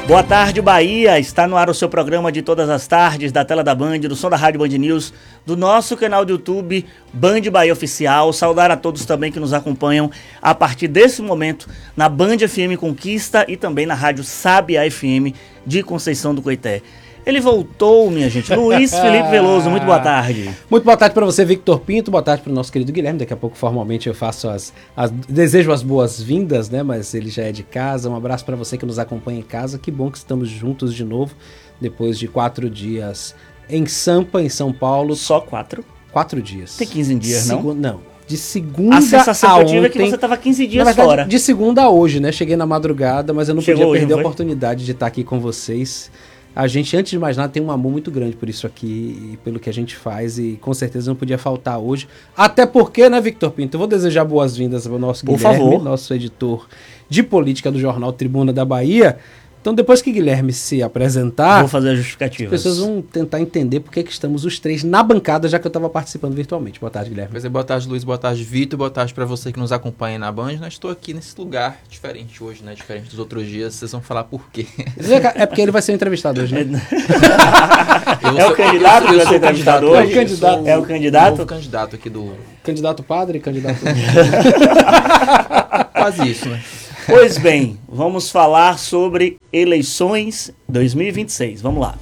Boa tarde, Bahia! Está no ar o seu programa de todas as tardes, da tela da Band, do som da Rádio Band News, do nosso canal do YouTube, Band Bahia Oficial. Saudar a todos também que nos acompanham a partir desse momento na Band FM Conquista e também na Rádio Sabiá FM de Conceição do Coité. Ele voltou, minha gente. Luiz Felipe Veloso, muito boa tarde. Muito boa tarde para você, Victor Pinto. Boa tarde para o nosso querido Guilherme. Daqui a pouco, formalmente, eu faço desejo as boas-vindas, né? Mas ele já é de casa. Um abraço para você que nos acompanha em casa. Que bom que estamos juntos de novo, depois de 4 dias em Sampa, em São Paulo. Só 4? 4 dias. Tem 15 dias, não? Não. De segunda a sensação que eu tive ontem, é que você estava 15 dias na verdade, fora. De segunda a hoje, né? Cheguei na madrugada, mas eu não Chegou podia perder hoje, a oportunidade de estar aqui com vocês. A gente, antes de mais nada, tem um amor muito grande por isso aqui e pelo que a gente faz e com certeza não podia faltar hoje. Até porque, né, Victor Pinto? Eu vou desejar boas-vindas ao nosso Guilherme, nosso editor de política do jornal Tribuna da Bahia. Então, depois que Guilherme se apresentar, vou fazer a justificativa. As pessoas vão tentar entender por que estamos os três na bancada, já que eu estava participando virtualmente. Boa tarde, Guilherme. Boa tarde, Luiz. Boa tarde, Vitor. Boa tarde para você que nos acompanha na Band. Estou aqui nesse lugar diferente hoje, né? Diferente dos outros dias. Vocês vão falar por quê. É porque ele vai ser entrevistado hoje, né? É o candidato que vai ser entrevistado hoje? É o candidato. É o candidato? O novo candidato aqui do... Candidato padre, candidato... Quase isso, né? Pois bem, vamos falar sobre eleições 2026. Vamos lá.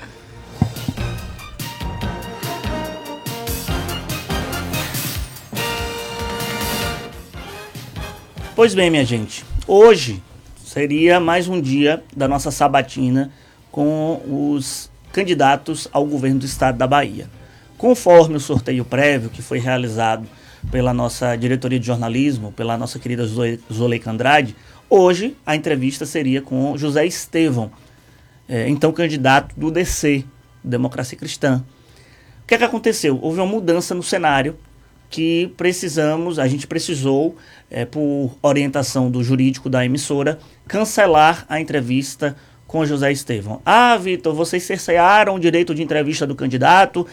Pois bem, minha gente, hoje seria mais um dia da nossa sabatina com os candidatos ao governo do estado da Bahia. Conforme o sorteio prévio que foi realizado pela nossa diretoria de jornalismo, pela nossa querida Zoleika Andrade, hoje a entrevista seria com José Estevão, então candidato do DC, Democracia Cristã. O que é que aconteceu? Houve uma mudança no cenário que a gente precisou, por orientação do jurídico da emissora, cancelar a entrevista com José Estevão. Ah, Vitor, vocês cercearam o direito de entrevista do candidato?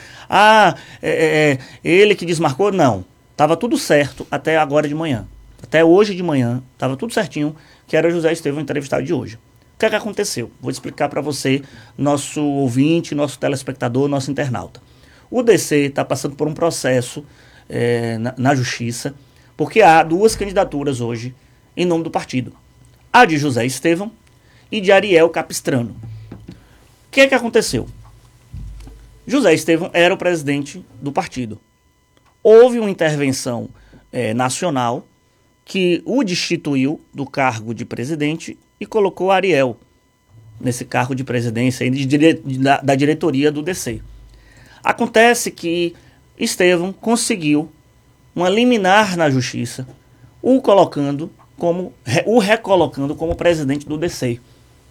Ele que desmarcou? Não. Estava tudo certo até agora de manhã. Até hoje de manhã, estava tudo certinho, que era José Estevão entrevistado de hoje. O que é que aconteceu? Vou explicar para você, nosso ouvinte, nosso telespectador, nosso internauta. O DC está passando por um processo na justiça, porque há 2 candidaturas hoje em nome do partido. A de José Estevão e de Ariel Capistrano. O que é que aconteceu? José Estevão era o presidente do partido. Houve uma intervenção nacional que o destituiu do cargo de presidente e colocou Ariel nesse cargo de presidência da diretoria do DC. Acontece que Estevão conseguiu uma liminar na justiça, o recolocando como presidente do DC.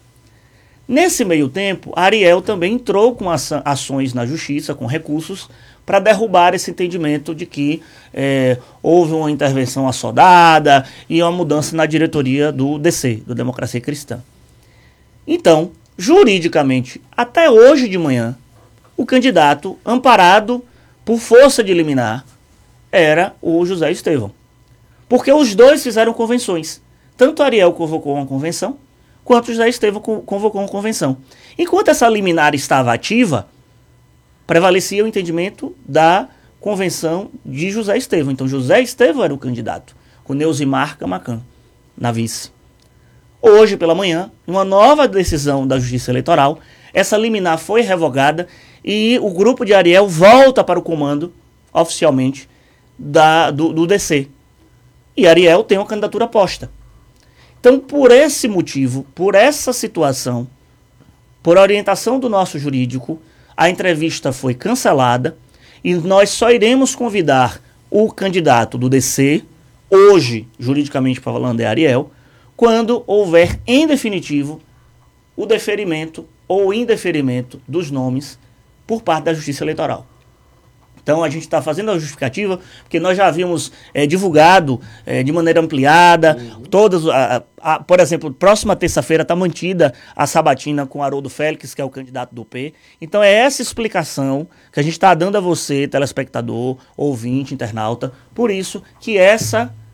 Nesse meio tempo, Ariel também entrou com ações na justiça, com recursos, para derrubar esse entendimento de que houve uma intervenção assodada e uma mudança na diretoria do DC, do Democracia Cristã. Então, juridicamente, até hoje de manhã, o candidato amparado por força de liminar era o José Estevão. Porque os dois fizeram convenções. Tanto Ariel convocou uma convenção, quanto José Estevão convocou uma convenção. Enquanto essa liminar estava ativa, prevalecia o entendimento da convenção de José Estevão. Então, José Estevão era o candidato, com Neusimar Camacan na vice. Hoje, pela manhã, uma nova decisão da Justiça Eleitoral, essa liminar foi revogada e o grupo de Ariel volta para o comando, oficialmente, do DC. E Ariel tem uma candidatura posta. Então, por esse motivo, por essa situação, por orientação do nosso jurídico, a entrevista foi cancelada e nós só iremos convidar o candidato do DC, hoje, juridicamente falando, é Ariel, quando houver, em definitivo, o deferimento ou indeferimento dos nomes por parte da Justiça Eleitoral. Então, a gente está fazendo a justificativa, porque nós já havíamos divulgado de maneira ampliada, todas, por exemplo, próxima terça-feira está mantida a sabatina com Haroldo Félix, que é o candidato do P. Então, é essa explicação que a gente está dando a você, telespectador, ouvinte, internauta, por isso que essa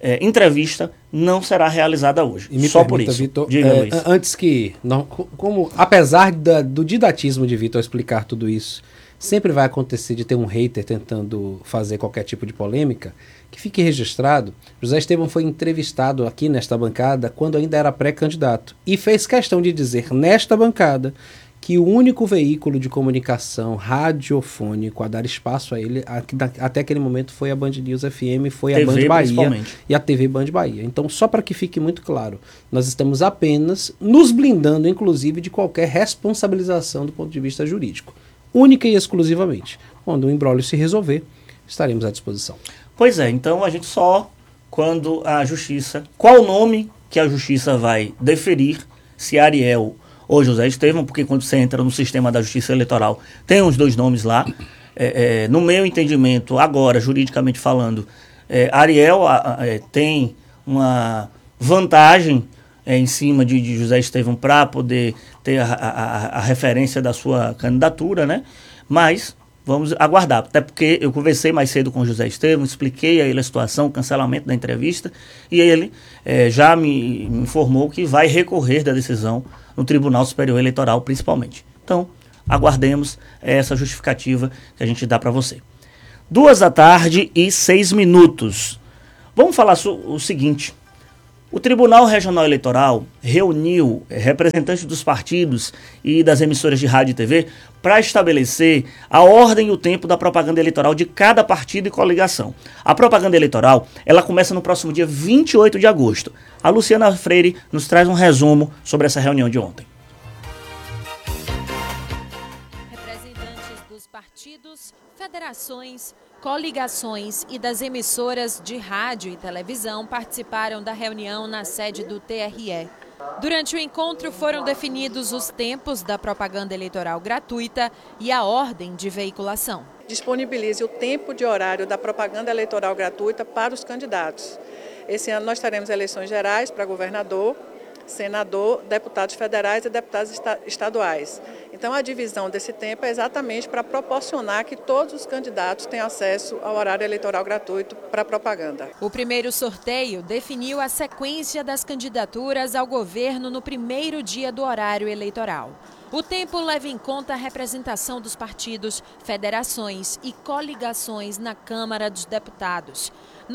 entrevista não será realizada hoje. E me só permita, por isso. Vitor, Diga, Luiz. antes que... apesar do didatismo de Vitor explicar tudo isso, sempre vai acontecer de ter um hater tentando fazer qualquer tipo de polêmica, que fique registrado, José Estevão foi entrevistado aqui nesta bancada quando ainda era pré-candidato e fez questão de dizer nesta bancada que o único veículo de comunicação radiofônico a dar espaço a ele até aquele momento foi a Band News FM, foi a Band Bahia e a TV Band Bahia. Então, só para que fique muito claro, nós estamos apenas nos blindando, inclusive, de qualquer responsabilização do ponto de vista jurídico. Única e exclusivamente. Quando o imbróglio se resolver, estaremos à disposição. Pois é, então a gente só, quando a Justiça... Qual o nome que a Justiça vai deferir, se Ariel ou José Estevão, porque quando você entra no sistema da Justiça Eleitoral, tem os dois nomes lá. No meu entendimento, agora, juridicamente falando, Ariel tem uma vantagem em cima de José Estevão para poder ter a referência da sua candidatura, né? Mas vamos aguardar, até porque eu conversei mais cedo com o José Estevão, expliquei a ele a situação, o cancelamento da entrevista, e ele já me informou que vai recorrer da decisão no Tribunal Superior Eleitoral, principalmente. Então, aguardemos essa justificativa que a gente dá para você. 2h06. Vamos falar o seguinte. O Tribunal Regional Eleitoral reuniu representantes dos partidos e das emissoras de rádio e TV para estabelecer a ordem e o tempo da propaganda eleitoral de cada partido e coligação. A propaganda eleitoral, ela começa no próximo dia 28 de agosto. A Luciana Freire nos traz um resumo sobre essa reunião de ontem. Representantes dos partidos, federações, coligações e das emissoras de rádio e televisão participaram da reunião na sede do TRE. Durante o encontro foram definidos os tempos da propaganda eleitoral gratuita e a ordem de veiculação. Disponibilize o tempo de horário da propaganda eleitoral gratuita para os candidatos. Esse ano nós teremos eleições gerais para governador, senador, deputados federais e deputados estaduais. Então, a divisão desse tempo é exatamente para proporcionar que todos os candidatos tenham acesso ao horário eleitoral gratuito para propaganda. O primeiro sorteio definiu a sequência das candidaturas ao governo no primeiro dia do horário eleitoral. O tempo leva em conta a representação dos partidos, federações e coligações na Câmara dos Deputados.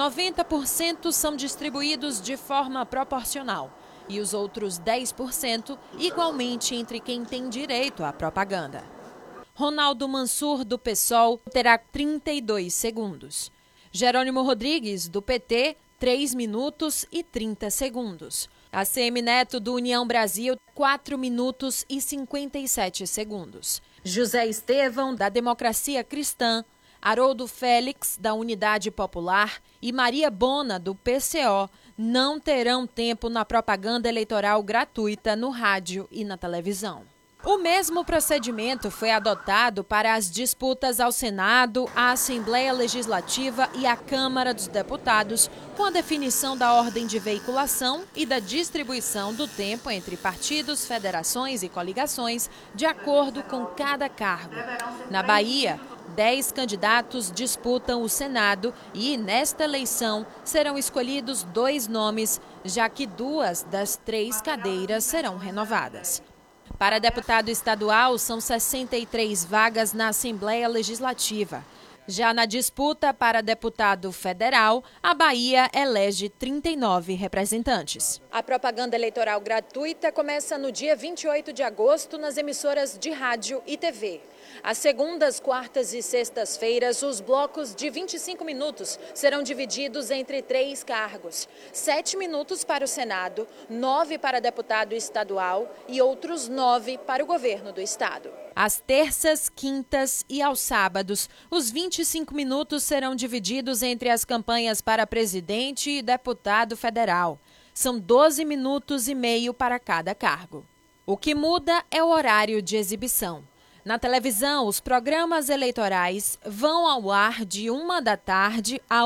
90% são distribuídos de forma proporcional e os outros 10% igualmente entre quem tem direito à propaganda. Ronaldo Mansur, do PSOL, terá 32 segundos. Jerônimo Rodrigues, do PT, 3 minutos e 30 segundos. ACM Neto, do União Brasil, 4 minutos e 57 segundos. José Estevão, da Democracia Cristã, Haroldo Félix, da Unidade Popular, e Maria Bona, do PCO, não terão tempo na propaganda eleitoral gratuita no rádio e na televisão. O mesmo procedimento foi adotado para as disputas ao Senado, à Assembleia Legislativa e à Câmara dos Deputados, com a definição da ordem de veiculação e da distribuição do tempo entre partidos, federações e coligações, de acordo com cada cargo. Na Bahia, 10 candidatos disputam o Senado e, nesta eleição, serão escolhidos 2 nomes, já que 2 das 3 cadeiras serão renovadas. Para deputado estadual, são 63 vagas na Assembleia Legislativa. Já na disputa para deputado federal, a Bahia elege 39 representantes. A propaganda eleitoral gratuita começa no dia 28 de agosto nas emissoras de rádio e TV. Às segundas, quartas e sextas-feiras, os blocos de 25 minutos serão divididos entre 3 cargos. 7 minutos para o Senado, 9 para deputado estadual e outros 9 para o governo do estado. Às terças, quintas e aos sábados, os 25 minutos serão divididos entre as campanhas para presidente e deputado federal. São 12 minutos e meio para cada cargo. O que muda é o horário de exibição. Na televisão, os programas eleitorais vão ao ar de 1 da tarde a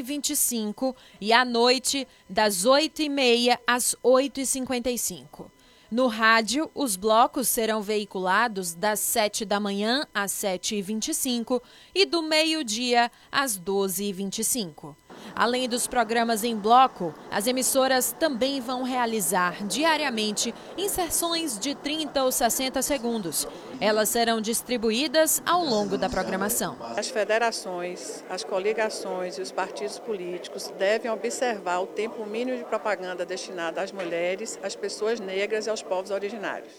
1h25 e à noite das 8h30 às 8h55. No rádio, os blocos serão veiculados das 7 da manhã às 7h25 e do meio-dia às 12h25. Além dos programas em bloco, as emissoras também vão realizar diariamente inserções de 30 ou 60 segundos. Elas serão distribuídas ao longo da programação. As federações, as coligações e os partidos políticos devem observar o tempo mínimo de propaganda destinado às mulheres, às pessoas negras e aos povos originários.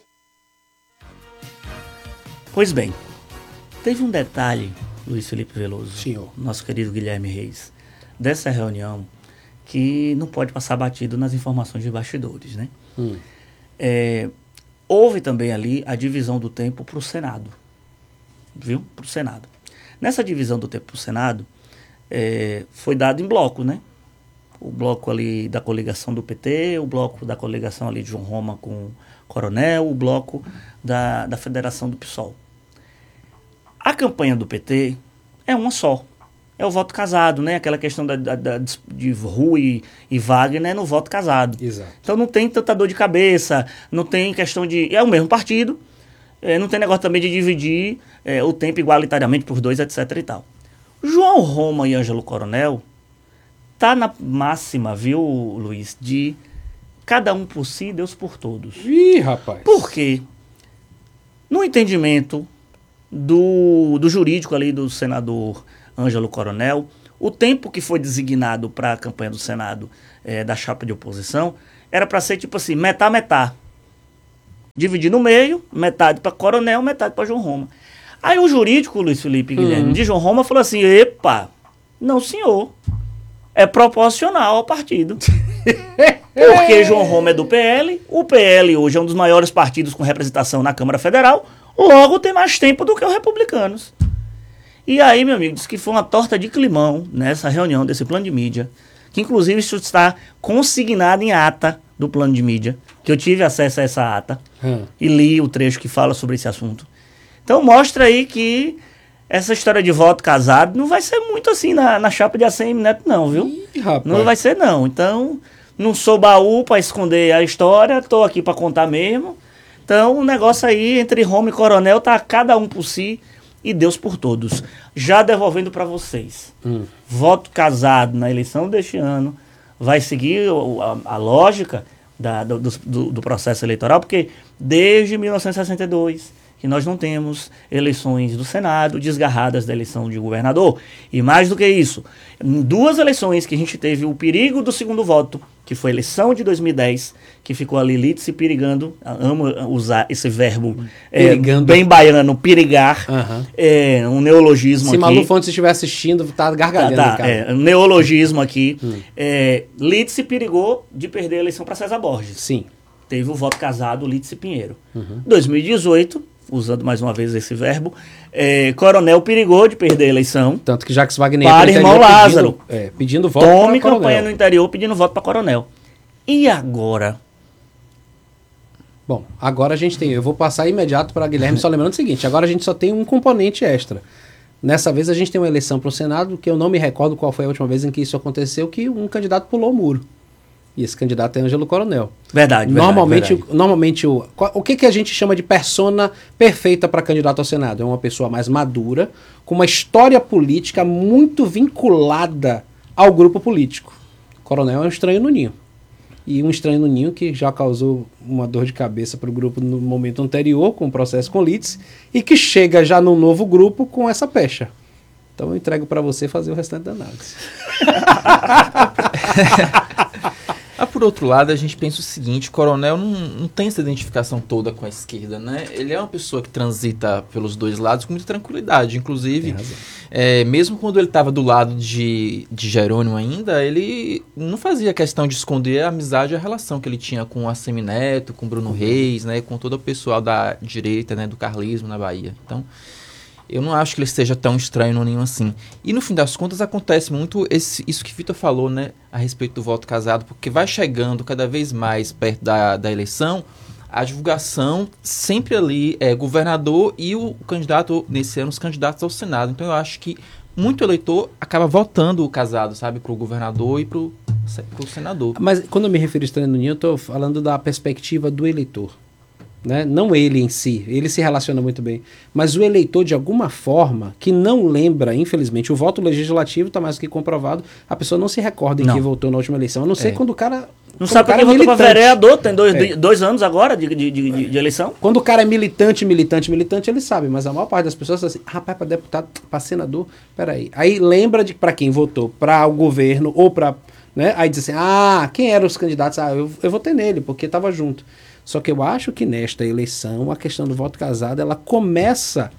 Pois bem, teve um detalhe, Luiz Felipe Veloso, Senhor. Nosso querido Guilherme Reis, dessa reunião que não pode passar batido nas informações de bastidores, né? Houve também ali a divisão do tempo para o Senado, viu? Para o Senado. Nessa divisão do tempo para o Senado, foi dado em bloco, né? O bloco ali da coligação do PT, o bloco da coligação ali de João Roma com o Coronel, o bloco da federação do PSOL. A campanha do PT é uma só. É o voto casado, né? Aquela questão de Rui e Wagner no voto casado. Exato. Então não tem tanta dor de cabeça, não tem questão de... É o mesmo partido, não tem negócio também de dividir o tempo igualitariamente por dois, etc e tal. João Roma e Ângelo Coronel tá na máxima, viu, Luiz, de cada um por si, Deus por todos. Ih, rapaz. Por quê? No entendimento do jurídico ali do senador Ângelo Coronel, o tempo que foi designado para a campanha do Senado da chapa de oposição era para ser tipo assim, metá. Dividir no meio, metade para Coronel, metade para João Roma. Aí o jurídico, Luiz Felipe Guilherme, de João Roma, falou assim, epa, não senhor, é proporcional ao partido. Porque João Roma é do PL, o PL hoje é um dos maiores partidos com representação na Câmara Federal, logo tem mais tempo do que os republicanos. E aí, meu amigo, disse que foi uma torta de climão nessa reunião desse plano de mídia, que inclusive isso está consignado em ata do plano de mídia, que eu tive acesso a essa ata e li o trecho que fala sobre esse assunto. Então mostra aí que essa história de voto casado não vai ser muito assim na chapa de ACM Neto não, viu? Ih, rapaz. Não vai ser não. Então, não sou baú para esconder a história, tô aqui para contar mesmo. Então, o negócio aí entre Roma e Coronel tá cada um por si e Deus por todos. Já devolvendo para vocês. Voto casado na eleição deste ano vai seguir a lógica do processo eleitoral, porque desde 1962 que nós não temos eleições do Senado desgarradas da eleição de governador. E mais do que isso, em duas eleições que a gente teve o perigo do segundo voto, que foi a eleição de 2010, que ficou ali lítice perigando, amo usar esse verbo bem baiano, perigar, um neologismo Se aqui. Malu Fontes estiver assistindo, tá gargalhando, cara. Um neologismo aqui. Lítice perigou de perder a eleição para César Borges. Sim. Teve o voto casado, Lítice Pinheiro. 2018, usando mais uma vez esse verbo, Coronel perigou de perder a eleição. Tanto que Jacques Wagner para irmão Lázaro. Pedindo voto para Coronel. Campanha no interior pedindo voto para Coronel. E agora? Bom, agora a gente tem... Eu vou passar imediato para Guilherme, só lembrando o seguinte, agora a gente só tem um componente extra. Nessa vez a gente tem uma eleição para o Senado, que eu não me recordo qual foi a última vez em que isso aconteceu, que um candidato pulou o muro. E esse candidato é Ângelo Coronel. Verdade. Normalmente o que a gente chama de persona perfeita para candidato ao Senado? É uma pessoa mais madura, com uma história política muito vinculada ao grupo político. Coronel é um estranho no ninho. E um estranho no ninho que já causou uma dor de cabeça para o grupo no momento anterior, com o processo com Lítice, e que chega já no novo grupo com essa pecha. Então eu entrego para você fazer o restante da análise. Por outro lado, a gente pensa o seguinte, o Coronel não tem essa identificação toda com a esquerda, né? Ele é uma pessoa que transita pelos dois lados com muita tranquilidade. Inclusive, mesmo quando ele estava do lado de Jerônimo ainda, ele não fazia questão de esconder a amizade e a relação que ele tinha com a Semineto, com Bruno Reis, né? Com todo o pessoal da direita, né? Do carlismo na Bahia. Então, eu não acho que ele esteja tão estranho no ninho assim. E no fim das contas acontece muito isso que Vitor falou, né, a respeito do voto casado, porque vai chegando cada vez mais perto da eleição, a divulgação sempre ali é governador e o candidato, nesse ano, os candidatos ao Senado. Então eu acho que muito eleitor acaba votando o casado, sabe, para o governador e para o senador. Mas quando eu me refiro a estranho no ninho, eu estou falando da perspectiva do eleitor. né? Não ele em si, ele se relaciona muito bem, mas o eleitor de alguma forma que não lembra, infelizmente, o voto legislativo está mais do que comprovado, a pessoa não se recorda em quem votou na última eleição, a não ser quando o cara... Não sabe para quem votou para vereador, tem 2 anos agora de eleição. Quando o cara é militante, ele sabe, mas a maior parte das pessoas assim, rapaz, para deputado, para senador, peraí. Aí lembra de para quem votou, para o governo ou para... Né? Aí diz assim, quem eram os candidatos? Eu votei nele, porque estava junto. Só que eu acho que nesta eleição, a questão do voto casado, ela começa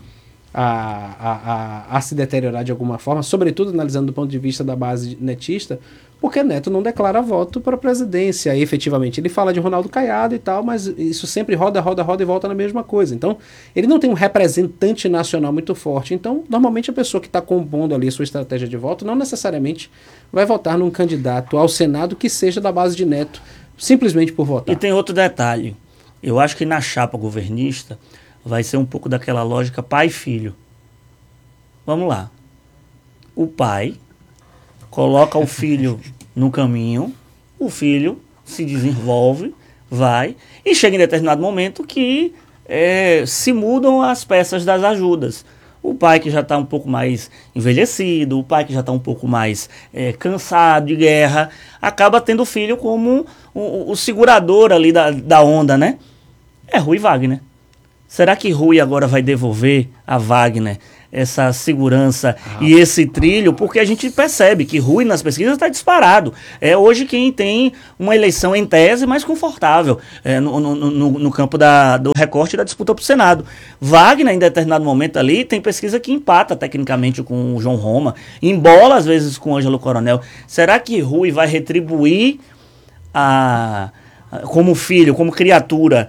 a se deteriorar de alguma forma, sobretudo analisando do ponto de vista da base netista, porque Neto não declara voto para a presidência. Aí, efetivamente, ele fala de Ronaldo Caiado e tal, mas isso sempre roda e volta na mesma coisa. Então, ele não tem um representante nacional muito forte. Então, normalmente, a pessoa que está compondo ali a sua estratégia de voto não necessariamente vai votar num candidato ao Senado que seja da base de Neto, simplesmente por votar. E tem outro detalhe. Eu acho que na chapa governista vai ser um pouco daquela lógica pai e filho. Vamos lá. O pai coloca o filho no caminho, o filho se desenvolve, vai, e chega em determinado momento que se mudam as peças das ajudas. O pai que já está um pouco mais envelhecido, o pai que já está um pouco mais cansado de guerra, acaba tendo o filho como o segurador ali da onda, né? É Rui Wagner. Será que Rui agora vai devolver a Wagner essa segurança e esse trilho? Porque a gente percebe que Rui nas pesquisas está disparado. É hoje quem tem uma eleição em tese mais confortável no campo do recorte da disputa para o Senado. Wagner, em determinado momento ali, tem pesquisa que empata tecnicamente com o João Roma, embola às vezes com o Ângelo Coronel. Será que Rui vai retribuir como filho, como criatura,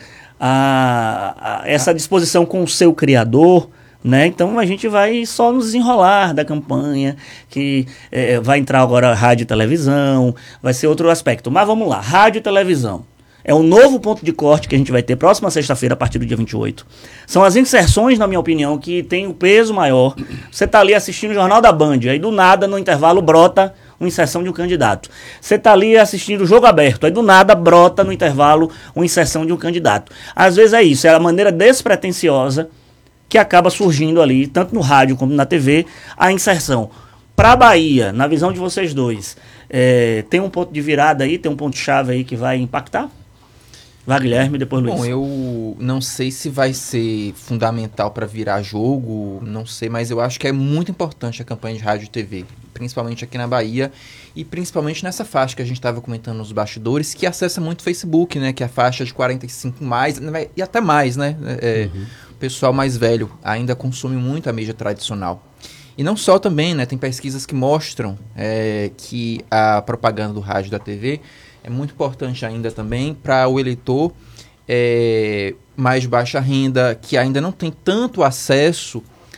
essa disposição com o seu criador? Né? Então a gente vai só nos desenrolar da campanha, que vai entrar agora rádio e televisão, vai ser outro aspecto. Mas vamos lá, rádio e televisão. É um novo ponto de corte que a gente vai ter próxima sexta-feira, a partir do dia 28. São as inserções, na minha opinião, que tem o peso maior. Você está ali assistindo o Jornal da Band, aí do nada, no intervalo, brota uma inserção de um candidato. Você está ali assistindo o Jogo Aberto, aí do nada brota no intervalo uma inserção de um candidato. Às vezes é isso, é a maneira despretensiosa que acaba surgindo ali, tanto no rádio como na TV, a inserção. Para a Bahia, na visão de vocês dois, tem um ponto de virada aí, tem um ponto-chave aí que vai impactar? Vai, Guilherme, depois Luiz. Bom, eu não sei se vai ser fundamental para virar jogo, não sei, mas eu acho que é muito importante a campanha de rádio e TV, principalmente aqui na Bahia, e principalmente nessa faixa que a gente estava comentando nos bastidores, que acessa muito o Facebook, né, que é a faixa de 45 mais, e até mais, né, o pessoal mais velho ainda consome muito a mídia tradicional. E não só também, né, tem pesquisas que mostram que a propaganda do rádio e da TV é muito importante ainda também para o eleitor mais de baixa renda, que ainda não tem tanto acesso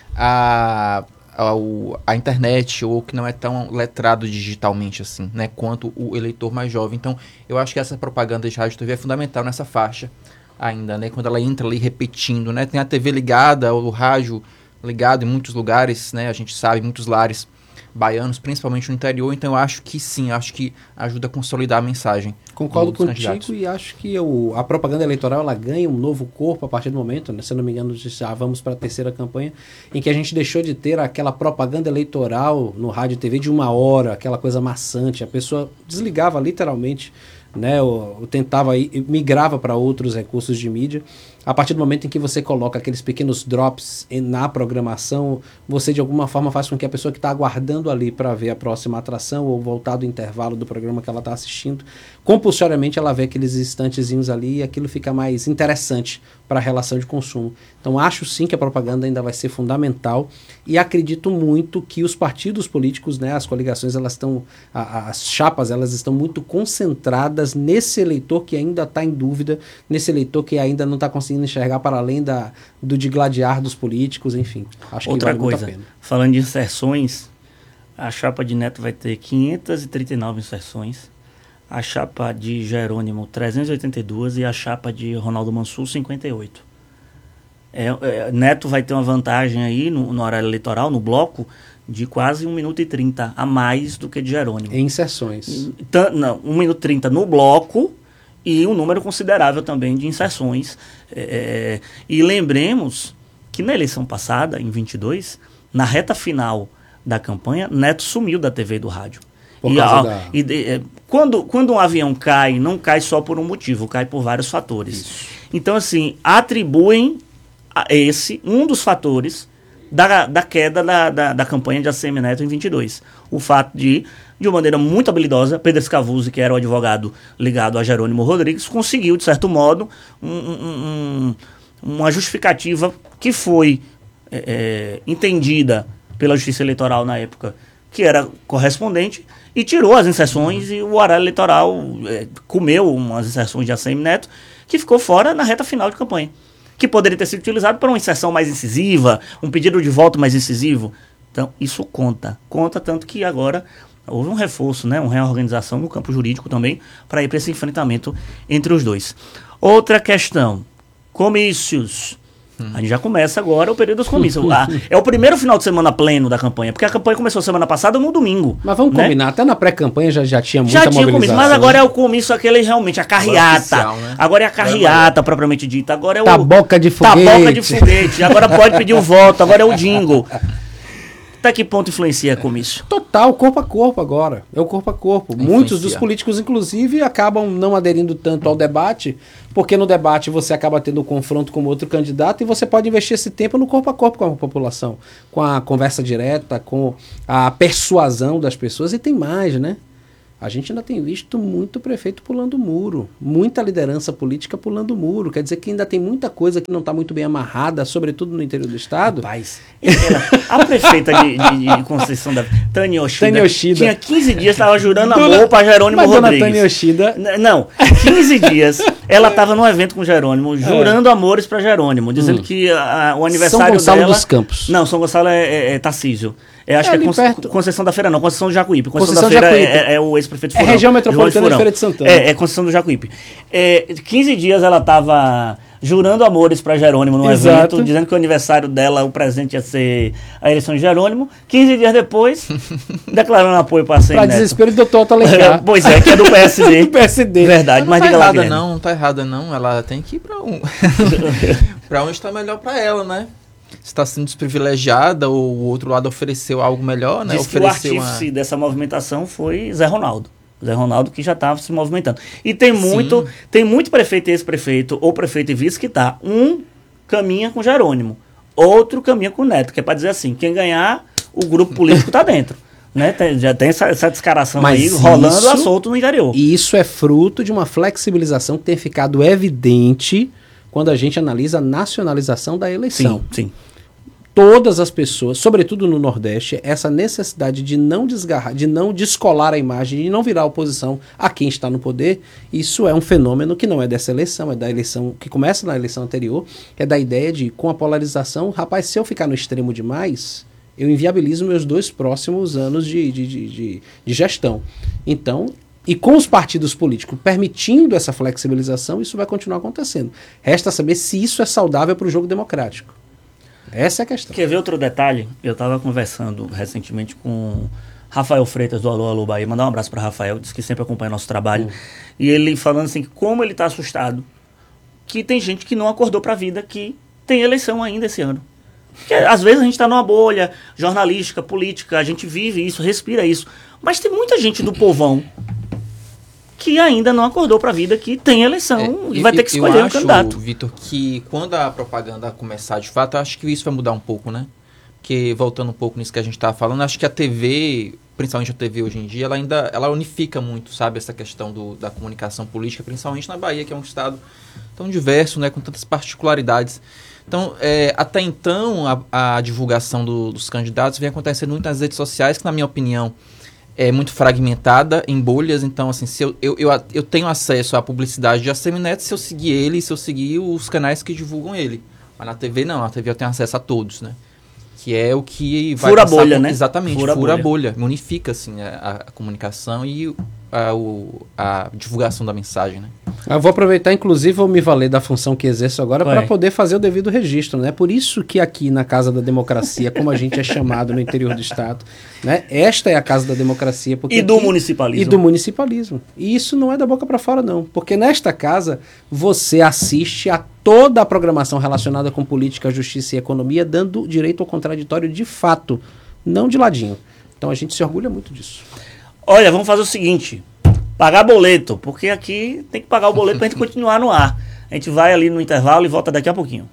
à internet, ou que não é tão letrado digitalmente assim, né, quanto o eleitor mais jovem. Então, eu acho que essa propaganda de rádio e TV é fundamental nessa faixa ainda, né, quando ela entra ali repetindo, né, tem a TV ligada, o rádio ligado em muitos lugares, né, a gente sabe, muitos lares baianos, principalmente no interior, então eu acho que sim, acho que ajuda a consolidar a mensagem. Concordo contigo e acho que a propaganda eleitoral ela ganha um novo corpo a partir do momento, né, se eu não me engano, já vamos para a terceira campanha, em que a gente deixou de ter aquela propaganda eleitoral no rádio e TV de 1 hora, aquela coisa maçante, a pessoa desligava literalmente, né, ou tentava migrava para outros recursos de mídia. A partir do momento em que você coloca aqueles pequenos drops na programação, você de alguma forma faz com que a pessoa que está aguardando ali para ver a próxima atração ou voltar do intervalo do programa que ela está assistindo, compulsoriamente ela vê aqueles instantezinhos ali e aquilo fica mais interessante para a relação de consumo. Então acho sim que a propaganda ainda vai ser fundamental e acredito muito que os partidos políticos, né, as coligações, elas estão, as chapas, elas estão muito concentradas nesse eleitor que ainda está em dúvida, nesse eleitor que ainda não está conseguindo enxergar para além do digladiar dos políticos, enfim. Acho outra que vale coisa, muito a pena. Falando de inserções, a chapa de Neto vai ter 539 inserções, a chapa de Jerônimo 382 e a chapa de Ronaldo Mansur 58. Neto vai ter uma vantagem aí no horário eleitoral, no bloco, de quase 1 minuto e 30 a mais do que de Jerônimo. Em inserções. Não, 1 minuto e 30 no bloco e um número considerável também de inserções. E lembremos que na eleição passada, em 22, na reta final da campanha, Neto sumiu da TV e do rádio. Quando um avião cai, não cai só por um motivo, cai por vários fatores. Isso. Então, assim, atribuem a esse um dos fatores da queda da campanha de ACM Neto em 22. O fato de uma maneira muito habilidosa, Pedro Scavuzzi, que era o advogado ligado a Jerônimo Rodrigues, conseguiu, de certo modo, uma justificativa que foi entendida pela Justiça Eleitoral na época, que era correspondente, e tirou as inserções, e o horário eleitoral comeu umas inserções de ACM Neto, que ficou fora na reta final de campanha, que poderia ter sido utilizado para uma inserção mais incisiva, um pedido de voto mais incisivo. Então, isso conta tanto que agora houve um reforço, né, uma reorganização no campo jurídico também, para ir para esse enfrentamento entre os dois. Outra questão, comícios. A gente já começa agora o período dos comícios. É o primeiro final de semana pleno da campanha, porque a campanha começou semana passada no domingo. Mas vamos combinar, até na pré-campanha já tinha muita mobilização. Já tinha comício, mas agora é o comício aquele realmente, a carreata. Oficial, né? Agora é a carreata propriamente dita. Agora é o taboca de foguete. Taboca de foguete. Agora pode pedir o voto, agora é o jingle. Até que ponto influencia comício? Total, corpo a corpo agora. É o corpo a corpo. Muitos dos políticos, inclusive, acabam não aderindo tanto ao debate, porque no debate você acaba tendo um confronto com outro candidato e você pode investir esse tempo no corpo a corpo com a população, com a conversa direta, com a persuasão das pessoas. E tem mais, né? A gente ainda tem visto muito prefeito pulando muro, muita liderança política pulando muro. Quer dizer que ainda tem muita coisa que não está muito bem amarrada, sobretudo no interior do estado. Rapaz, a prefeita de Conceição da Tânia Yoshida tinha 15 dias, estava jurando amor para Jerônimo Rodrigues. Tânia Yoshida... Não, 15 dias ela estava num evento com Jerônimo, jurando amores para Jerônimo, dizendo que o aniversário São Gonçalo dela... dos Campos. Não, São Gonçalo é Tarcísio. Acho que é Conceição da Feira, não, Conceição do Jacuípe. Conceição da Feira é o ex-prefeito de Furão. É região metropolitana de Feira de Santana. É Conceição do Jacuípe. 15 dias ela estava jurando amores para Jerônimo num evento, dizendo que o aniversário dela, o presente ia ser a eleição de Jerônimo. 15 dias depois, declarando apoio para a Para desespero do doutor Alencar. Pois é, que é do PSD. Do PSD. Verdade, mas diga lá, Guilherme. Não tá errada não, ela tem que ir para para onde está melhor para ela, né? Está sendo desprivilegiada ou o outro lado ofereceu algo melhor, né? Diz que o artífice dessa movimentação foi Zé Ronaldo. Zé Ronaldo que já estava se movimentando. E tem muito prefeito e ex-prefeito, ou prefeito e vice, que tá. Um caminha com Jerônimo, outro caminha com Neto, que é para dizer assim, quem ganhar, o grupo político tá dentro. Né? Já tem essa descaração aí rolando a solto no interior. E isso é fruto de uma flexibilização que tem ficado evidente quando a gente analisa a nacionalização da eleição. Sim. Todas as pessoas, sobretudo no Nordeste, essa necessidade de não desgarrar, de não descolar a imagem, de não virar oposição a quem está no poder, isso é um fenômeno que não é dessa eleição, é da eleição que começa na eleição anterior, é da ideia de, com a polarização, rapaz, se eu ficar no extremo demais, eu inviabilizo meus 2 próximos anos de gestão. Então, e com os partidos políticos permitindo essa flexibilização, isso vai continuar acontecendo. Resta saber se isso é saudável para o jogo democrático. Essa é a questão. Quer ver outro detalhe? Eu estava conversando recentemente com Rafael Freitas, do Alô, Alô Bahia. Mandar um abraço para Rafael, disse que sempre acompanha nosso trabalho. E ele falando assim, como ele está assustado, que tem gente que não acordou para a vida, que tem eleição ainda esse ano. Porque, às vezes a gente está numa bolha jornalística, política, a gente vive isso, respira isso. Mas tem muita gente do povão que ainda não acordou para a vida, que tem eleição e vai ter que escolher um candidato. Eu acho, Vitor, que quando a propaganda começar de fato, eu acho que isso vai mudar um pouco, né? Porque, voltando um pouco nisso que a gente estava falando, acho que a TV, principalmente a TV hoje em dia, ela unifica muito, sabe, essa questão da comunicação política, principalmente na Bahia, que é um estado tão diverso, né, com tantas particularidades. Então, até então, a divulgação dos candidatos vem acontecendo muito nas redes sociais, que, na minha opinião, é muito fragmentada, em bolhas. Então, assim, se eu tenho acesso à publicidade de ACM Neto se eu seguir ele, se eu seguir os canais que divulgam ele. Mas na TV não, na TV eu tenho acesso a todos, né? Que é o que vai fura a bolha, né? Exatamente, fura a bolha. Unifica, assim, a comunicação e a divulgação da mensagem, né? Eu vou aproveitar, inclusive, vou me valer da função que exerço agora para poder fazer o devido registro, né? Por isso que aqui na Casa da Democracia, como a gente é chamado no interior do Estado, né? Esta é a Casa da Democracia. Porque e do municipalismo. E do municipalismo. E isso não é da boca para fora, não. Porque nesta casa, você assiste a toda a programação relacionada com política, justiça e economia, dando direito ao contraditório de fato, não de ladinho. Então a gente se orgulha muito disso. Olha, vamos fazer o seguinte... Pagar boleto, porque aqui tem que pagar o boleto pra gente continuar no ar. A gente vai ali no intervalo e volta daqui a pouquinho.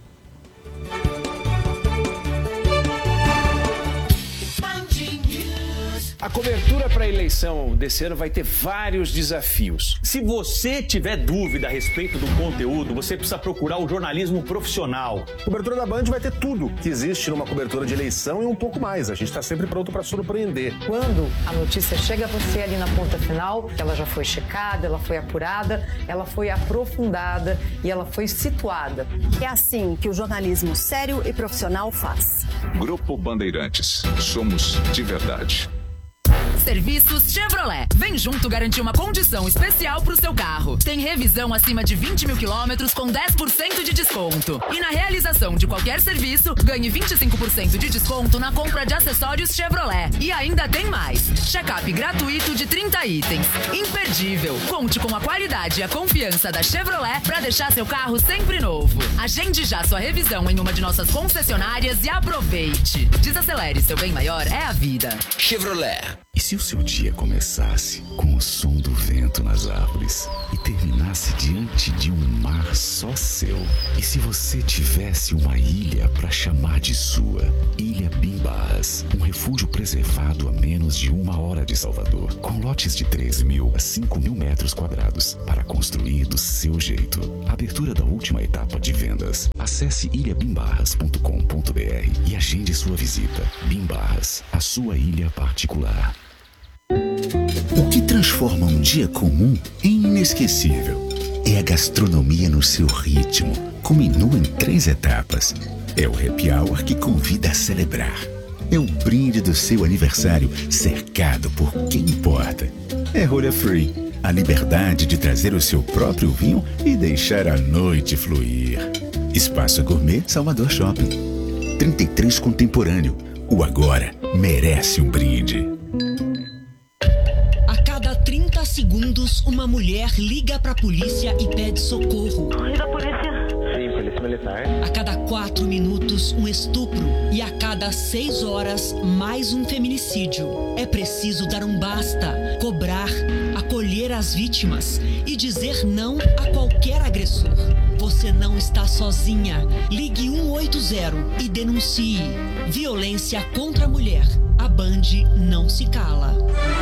A cobertura para a eleição desse ano vai ter vários desafios. Se você tiver dúvida a respeito do conteúdo, você precisa procurar o jornalismo profissional. A cobertura da Band vai ter tudo que existe numa cobertura de eleição e um pouco mais. A gente está sempre pronto para surpreender. Quando a notícia chega a você ali na ponta final, ela já foi checada, ela foi apurada, ela foi aprofundada e ela foi situada. É assim que o jornalismo sério e profissional faz. Grupo Bandeirantes. Somos de verdade. Serviços Chevrolet. Vem junto garantir uma condição especial pro seu carro. Tem revisão acima de 20 mil quilômetros com 10% de desconto. E na realização de qualquer serviço, ganhe 25% de desconto na compra de acessórios Chevrolet. E ainda tem mais. Check-up gratuito de 30 itens. Imperdível. Conte com a qualidade e a confiança da Chevrolet para deixar seu carro sempre novo. Agende já sua revisão em uma de nossas concessionárias e aproveite. Desacelere, seu bem maior é a vida. Chevrolet. E se o seu dia começasse com o som do vento nas árvores e terminasse diante de um mar só seu? E se você tivesse uma ilha para chamar de sua? Ilha Bimbarras, um refúgio preservado a menos de 1 hora de Salvador, com lotes de 3.000 a 5.000 metros quadrados para construir do seu jeito. Abertura da última etapa de vendas. Acesse ilhabimbarras.com.br e agende sua visita. Bimbarras, a sua ilha particular. O que transforma um dia comum em inesquecível é a gastronomia no seu ritmo, com menu em 3 etapas. É o happy hour que convida a celebrar. É o brinde do seu aniversário cercado por quem importa. É rolha free, a liberdade de trazer o seu próprio vinho e deixar a noite fluir. Espaço Gourmet Salvador Shopping. 33 Contemporâneo. O agora merece um brinde. A cada 30 segundos, uma mulher liga pra polícia e pede socorro. E da polícia? Sim, polícia militar. A cada 4 minutos, um estupro. E a cada 6 horas, mais um feminicídio. É preciso dar um basta, cobrar, acolher as vítimas e dizer não a qualquer agressor. Você não está sozinha. Ligue 180 e denuncie. Violência contra a mulher. A Band não se cala.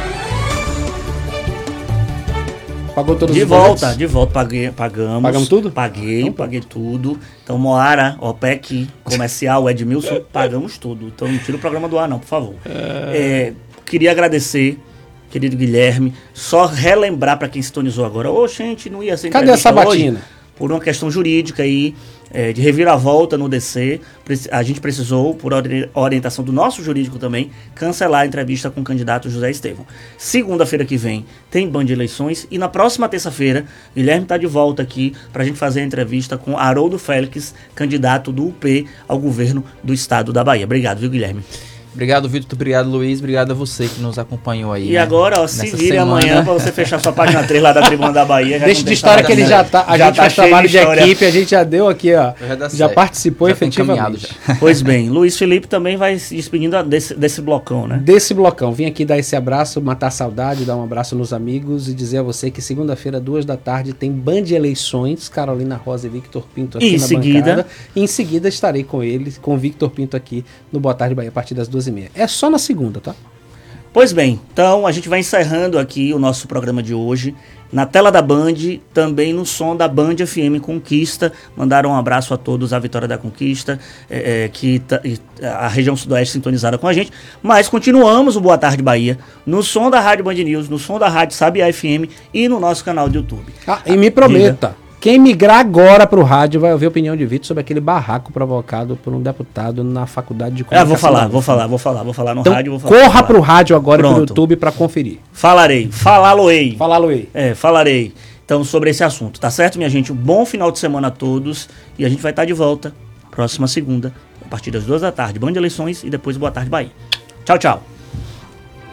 Pagou todos de os volta, boletos? De volta, pagamos. Pagamos tudo? Paguei tudo. Então, Moara, OPEC, Comercial, Edmilson, pagamos tudo. Então, não tira o programa do ar, não, por favor. Queria agradecer, querido Guilherme, só relembrar para quem sintonizou agora. Gente, não ia ser cadê a sabatina? Hoje, por uma questão jurídica aí, de reviravolta no DC, a gente precisou, por orientação do nosso jurídico também, cancelar a entrevista com o candidato José Estevão. Segunda-feira que vem tem Band de Eleições e na próxima terça-feira, Guilherme está de volta aqui para a gente fazer a entrevista com Haroldo Félix, candidato do UP ao governo do estado da Bahia. Obrigado, viu, Guilherme? Obrigado, Vitor. Obrigado, Luiz. Obrigado a você que nos acompanhou aí. E agora, ó, se vire amanhã para você fechar sua página 3 lá da Tribuna da Bahia. Deixa de história que ele já tá. A gente faz trabalho de equipe, a gente já deu aqui, ó. Já participou efetivamente. Pois bem, Luiz Felipe também vai se despedindo desse blocão, né? Desse blocão. Vim aqui dar esse abraço, matar a saudade, dar um abraço nos amigos e dizer a você que segunda-feira, 2 da tarde, tem Band de Eleições, Carolina Rosa e Victor Pinto aqui na bancada. E em seguida estarei com ele, com o Victor Pinto aqui no Boa Tarde Bahia, a partir das 12h30. É só na segunda, tá? Pois bem, então a gente vai encerrando aqui o nosso programa de hoje. Na tela da Band, também no som da Band FM Conquista. Mandaram um abraço a todos, a Vitória da Conquista, a região sudoeste sintonizada com a gente. Mas continuamos o Boa Tarde Bahia no som da Rádio Band News, no som da Rádio Sabiá FM e no nosso canal de YouTube. E me prometa, quem migrar agora para o rádio vai ouvir a opinião de Vitor sobre aquele barraco provocado por um deputado na faculdade de comunicação. Vou falar no então, rádio. Corra para o rádio agora e para o YouTube para conferir. Falarei. Falarei. Falarei. Então, sobre esse assunto, tá certo, minha gente? Um bom final de semana a todos e a gente vai estar de volta próxima segunda, a partir das 2 da tarde. Band Eleições e depois Boa Tarde Bahia. Tchau, tchau.